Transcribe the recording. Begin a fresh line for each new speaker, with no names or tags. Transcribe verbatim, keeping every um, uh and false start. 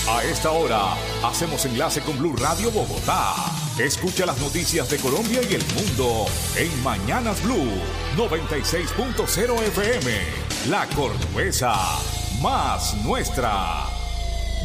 A esta hora hacemos enlace con Blue Radio Bogotá. Escucha las noticias de Colombia y el mundo en Mañanas Blue noventa y seis punto cero F M. La Cordobesa, más nuestra.